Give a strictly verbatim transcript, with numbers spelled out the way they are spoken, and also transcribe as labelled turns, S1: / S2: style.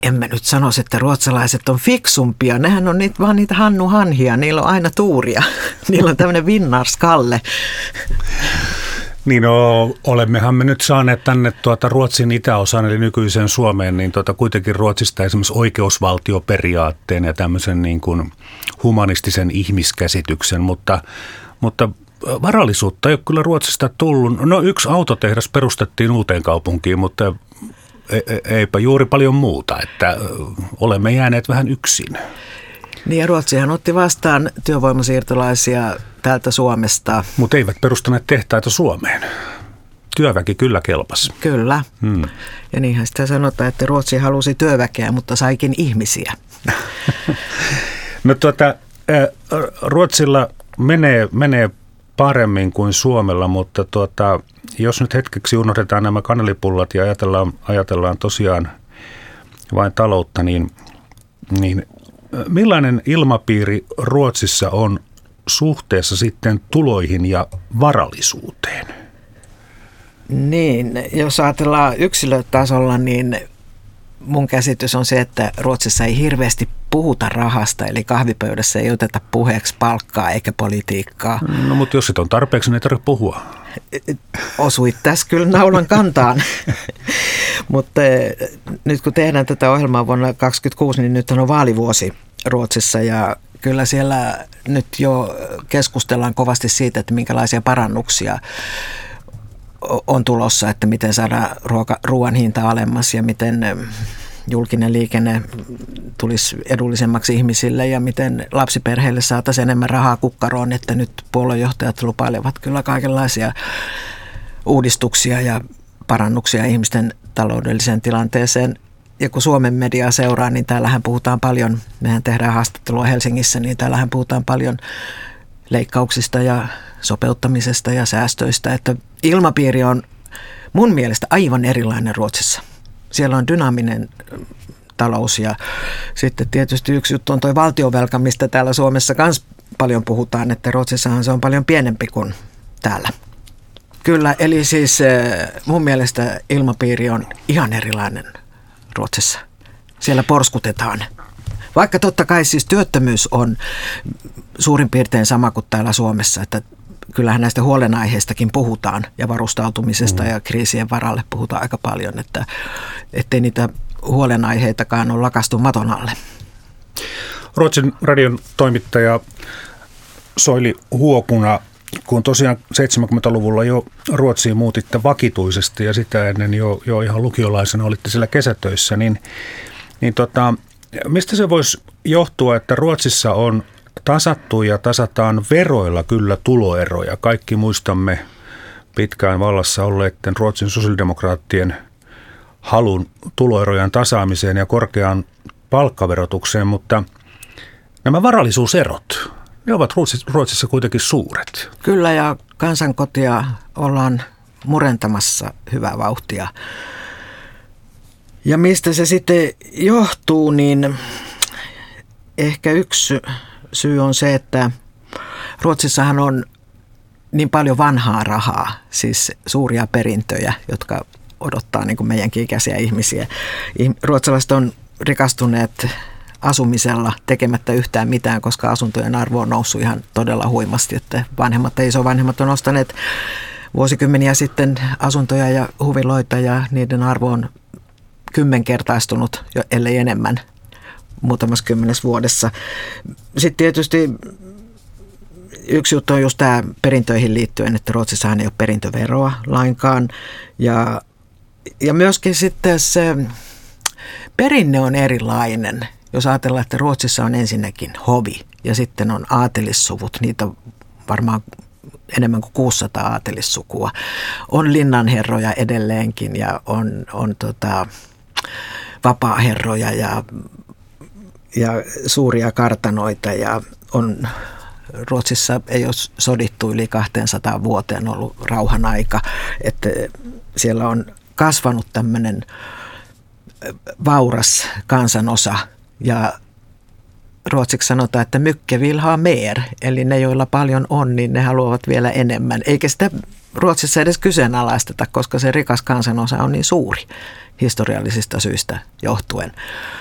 S1: en mä nyt sanoisi, että ruotsalaiset on fiksumpia. Nehän on niitä, vaan niitä Hannu Hanhia. Niillä on aina tuuria. Niillä on tämmöinen vinnarskalle.
S2: Niin no, olemmehan me nyt saaneet tänne tuota Ruotsin itäosaan eli nykyiseen Suomeen, niin tuota kuitenkin Ruotsista esimerkiksi oikeusvaltioperiaatteen ja tämmöisen niin kuin humanistisen ihmiskäsityksen, mutta, mutta varallisuutta ei ole kyllä Ruotsista tullut. No yksi autotehdas perustettiin uuteen kaupunkiin, mutta eipä juuri paljon muuta, että olemme jääneet vähän yksin.
S1: Niin ja Ruotsihan otti vastaan työvoimasiirtolaisia täältä Suomesta.
S2: Mutta eivät perustaneet tehtaita Suomeen. Työväki kyllä kelpasi.
S1: Kyllä. Hmm. Ja niinhän sitä sanotaan, että Ruotsi halusi työväkeä, mutta saikin ihmisiä.
S2: No tuota, Ruotsilla menee, menee paremmin kuin Suomella, mutta tuota, jos nyt hetkeksi unohdetaan nämä kanelipullat ja ajatellaan, ajatellaan tosiaan vain taloutta, niin, niin millainen ilmapiiri Ruotsissa on suhteessa sitten tuloihin ja varallisuuteen?
S1: Niin, jos ajatellaan yksilötasolla, niin mun käsitys on se, että Ruotsissa ei hirveästi puhuta rahasta, eli kahvipöydässä ei oteta puheeksi palkkaa eikä politiikkaa.
S2: No mutta jos sit on tarpeeksi, niin ei tarvitse puhua.
S1: Osuit tässä kyllä naulan kantaan. Mutta nyt kun tehdään tätä ohjelmaa vuonna kaksituhattakaksikymmentäkuusi, niin nyt on vaalivuosi Ruotsissa ja kyllä siellä nyt jo keskustellaan kovasti siitä, että minkälaisia parannuksia on tulossa, että miten saadaan ruoka, ruoan hinta alemmas ja miten julkinen liikenne tulisi edullisemmaksi ihmisille ja miten lapsiperheille saataisiin enemmän rahaa kukkaroon, että nyt puoluejohtajat lupailevat kyllä kaikenlaisia uudistuksia ja parannuksia ihmisten taloudelliseen tilanteeseen. Ja kun Suomen mediaa seuraa, niin täällähän puhutaan paljon, mehän tehdään haastattelua Helsingissä, niin täällähän puhutaan paljon leikkauksista ja sopeuttamisesta ja säästöistä, että ilmapiiri on mun mielestä aivan erilainen Ruotsissa. Siellä on dynaaminen talous ja sitten tietysti yksi juttu on toi valtionvelka, mistä täällä Suomessa myös paljon puhutaan, että Ruotsissahan se on paljon pienempi kuin täällä. Kyllä, eli siis mun mielestä ilmapiiri on ihan erilainen Ruotsissa. Siellä porskutetaan. Vaikka totta kai siis työttömyys on suurin piirtein sama kuin täällä Suomessa, että kyllähän näistä huolenaiheistakin puhutaan ja varustautumisesta mm. ja kriisien varalle puhutaan aika paljon, että ettei niitä huolenaiheitakaan ole lakastu maton alle.
S2: Ruotsin radion toimittaja Soili Huokuna, kun tosiaan seitsemänkymmentäluvulla jo Ruotsiin muutitte vakituisesti ja sitä ennen jo, jo ihan lukiolaisena olitte siellä kesätöissä, niin, niin tota, mistä se voisi johtua, että Ruotsissa on tasattu ja tasataan veroilla kyllä tuloeroja? Kaikki muistamme pitkään vallassa olleiden Ruotsin sosiaalidemokraattien halun tuloerojen tasaamiseen ja korkeaan palkkaverotukseen, mutta nämä varallisuuserot, ne ovat Ruotsissa kuitenkin suuret.
S1: Kyllä, ja kansankotia ollaan murentamassa hyvää vauhtia. Ja mistä se sitten johtuu, niin ehkä yksi syy on se, että Ruotsissahan on niin paljon vanhaa rahaa, siis suuria perintöjä, jotka odottaa niin kuin meidänkin ikäisiä ihmisiä. Ruotsalaiset on rikastuneet asumisella tekemättä yhtään mitään, koska asuntojen arvo on noussut ihan todella huimasti, että vanhemmat ja isovanhemmat on ostaneet vuosikymmeniä sitten asuntoja ja huviloita ja niiden arvo on kymmenkertaistunut, ellei enemmän, muutamassa kymmenes vuodessa. Sitten tietysti yksi juttu on just tämä perintöihin liittyen, että Ruotsissahan ei ole perintöveroa lainkaan ja, ja myöskin sitten se perinne on erilainen. Jos ajatellaan, että Ruotsissa on ensinnäkin hovi ja sitten on aatelissuvut, niitä on varmaan enemmän kuin kuusisataa aatelissukua. On linnanherroja edelleenkin ja on, on tota, vapaaherroja ja, ja suuria kartanoita ja on, Ruotsissa ei ole sodittu yli kaksisataa vuoteen, ollut rauhan aika, että siellä on kasvanut tämmöinen vauras kansanosa ja ruotsiksi sanotaan, että mycket vill ha mer, eli ne, joilla paljon on, niin ne haluavat vielä enemmän. Eikä sitä Ruotsissa edes kyseenalaisteta, koska se rikas kansanosa on niin suuri historiallisista syistä johtuen.